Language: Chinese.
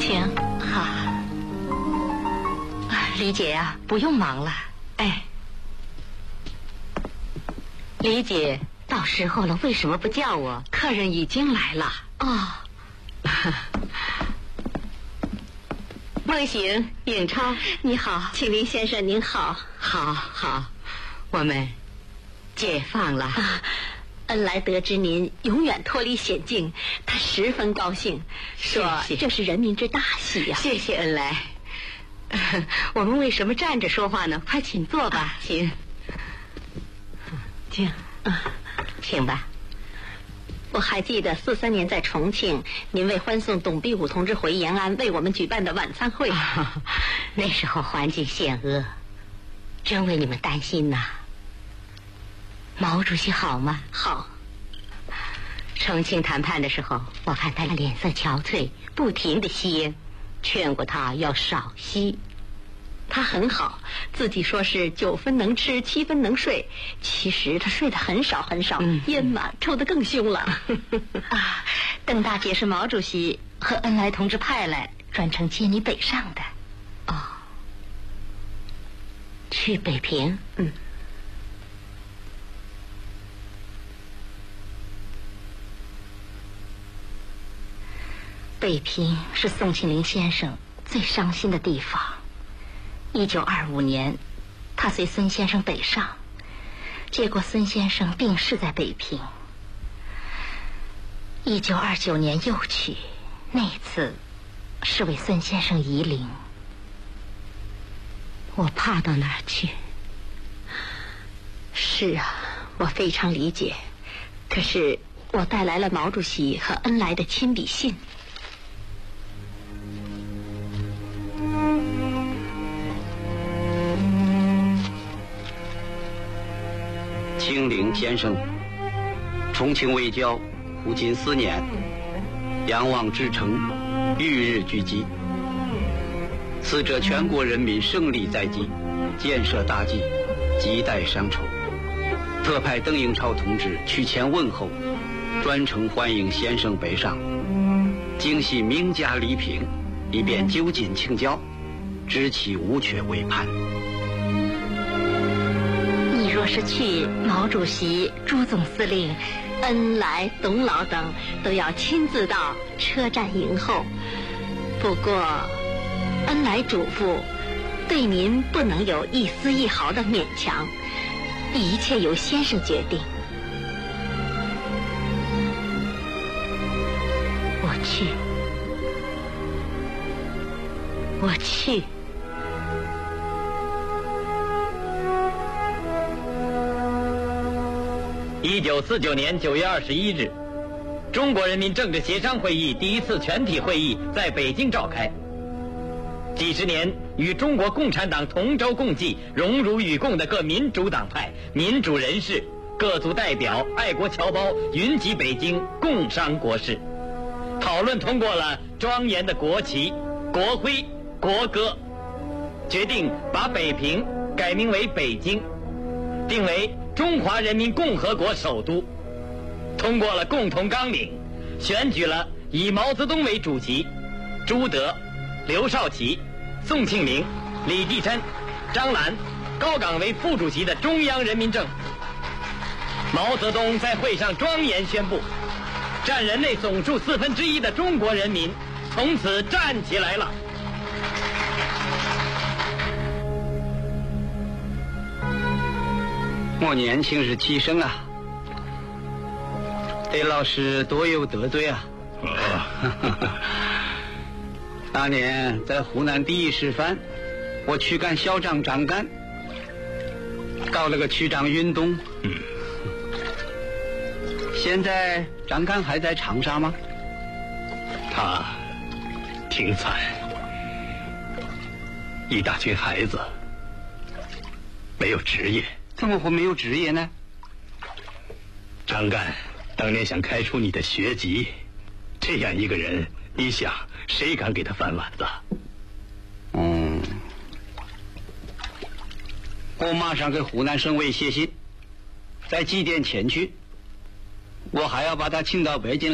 请。 好。李姐呀，不用忙了。哎，李姐，到时候了，为什么不叫我？客人已经来了。哦。梦醒，颖超，你好，庆林先生您好。好，我们解放了。恩来得知您永远脱离险境，他十分高兴，说这是人民之大喜呀。谢谢恩来。我们为什么站着说话呢？快请坐吧，请。请吧。我还记得43年在重庆，您为欢送董必武同志回延安为我们举办的晚餐会。那时候环境险恶，真为你们担心呐。毛主席好吗？好。重庆谈判的时候，我看他脸色憔悴，不停地吸烟，劝过他要少吸。他很好，自己说是9分能吃7分能睡，其实他睡得很少很少，烟嘛抽得更凶了。邓大姐是毛主席和恩来同志派来专程接你北上的。哦，去北平？北平是宋庆龄先生最伤心的地方。1925年，他随孙先生北上，结果孙先生病逝在北平。1929年又去，那次是为孙先生移灵。我怕到哪儿去？是啊，我非常理解。可是我带来了毛主席和恩来的亲笔信。 庆龄先生，重庆未交，古今思念，仰望之城，逾日聚集。此者全国人民胜利在即，建设大计，亟待商筹。特派邓颖超同志去前问候，专程欢迎先生北上，精系名家礼品，以便就近请教，知其无缺未判。 你若是去，毛主席、朱总司令、恩来、董老等都要亲自到车站迎候。不过，恩来嘱咐，对您不能有一丝一毫的勉强，一切由先生决定。我去。 1949年9月21日，中国人民政治协商会议第1次全体会议在北京召开。几十年与中国共产党同舟共济、荣辱与共的各民主党派、民主人士、各族代表、爱国侨胞云集北京，共商国事，讨论通过了庄严的国旗、国徽、国歌，决定把北平改名为北京，定为中华人民共和国首都，通过了共同纲领，选举了以毛泽东为主席，朱德、刘少奇、宋庆龄、李济琛、张澜、高岗为副主席的中央人民政府。毛泽东在会上庄严宣布，占人类总数1/4的中国人民从此站起来了。 我年轻时气盛啊，对老师多有得罪啊。那年在湖南第一师范，我驱赶校长张干，搞了个区长运动。现在张干还在长沙吗？ 他挺惨，一大群孩子没有职业。 怎么会没有职业呢？ 张干当年想开除你的学籍，这样一个人，你想谁敢给他翻碗子？ 我马上给湖南省委写信，在几天前去，我还要把他请到北京。